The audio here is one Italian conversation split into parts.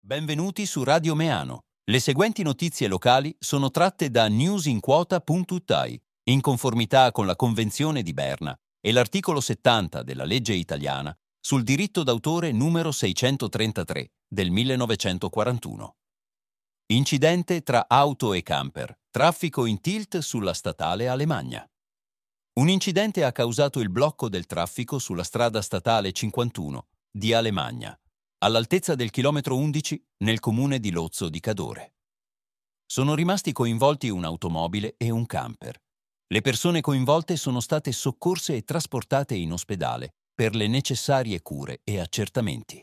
Benvenuti su Radio Meano. Le seguenti notizie locali sono tratte da newsinquota.it, in conformità con la Convenzione di Berna e l'articolo 70 della legge italiana sul diritto d'autore numero 633 del 1941. Incidente tra auto e camper, traffico in tilt sulla statale Alemagna. Un incidente ha causato il blocco del traffico sulla strada statale 51 di Alemagna, all'altezza del chilometro 11 nel comune di Lozzo di Cadore. Sono rimasti coinvolti un'automobile e un camper. Le persone coinvolte sono state soccorse e trasportate in ospedale per le necessarie cure e accertamenti.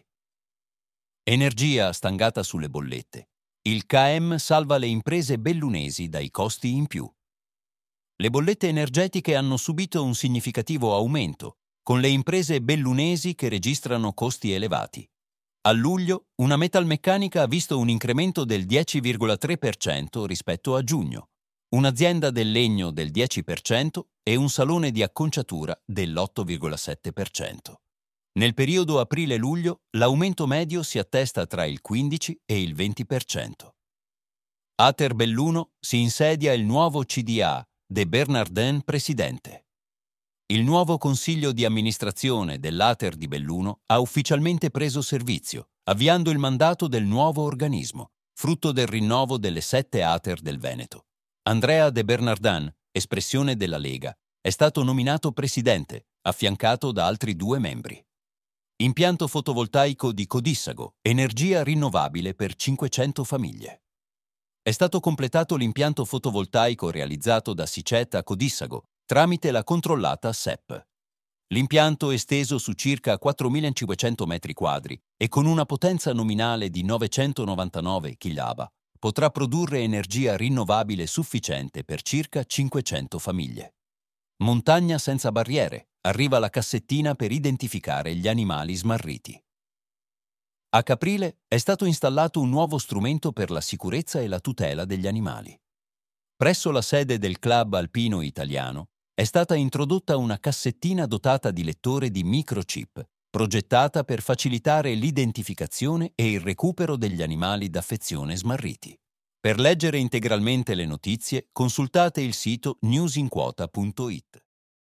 Energia stangata sulle bollette. Il KM salva le imprese bellunesi dai costi in più. Le bollette energetiche hanno subito un significativo aumento, con le imprese bellunesi che registrano costi elevati. A luglio, una metalmeccanica ha visto un incremento del 10,3% rispetto a giugno, un'azienda del legno del 10% e un salone di acconciatura dell'8,7%. Nel periodo aprile-luglio, l'aumento medio si attesta tra il 15 e il 20%. Ater Belluno si insedia il nuovo CDA, De Bernardin presidente. Il nuovo consiglio di amministrazione dell'Ater di Belluno ha ufficialmente preso servizio, avviando il mandato del nuovo organismo, frutto del rinnovo delle 7 Ater del Veneto. Andrea De Bernardin, espressione della Lega, è stato nominato presidente, affiancato da altri 2 membri. Impianto fotovoltaico di Codissago, energia rinnovabile per 500 famiglie. È stato completato l'impianto fotovoltaico realizzato da Sicet a Codissago, tramite la controllata SEP. L'impianto esteso su circa 4.500 metri quadri e con una potenza nominale di 999 kW potrà produrre energia rinnovabile sufficiente per circa 500 famiglie. Montagna senza barriere. Arriva la cassettina per identificare gli animali smarriti. A Caprile è stato installato un nuovo strumento per la sicurezza e la tutela degli animali. Presso la sede del Club Alpino Italiano è stata introdotta una cassettina dotata di lettore di microchip, progettata per facilitare l'identificazione e il recupero degli animali d'affezione smarriti. Per leggere integralmente le notizie, consultate il sito newsinquota.it.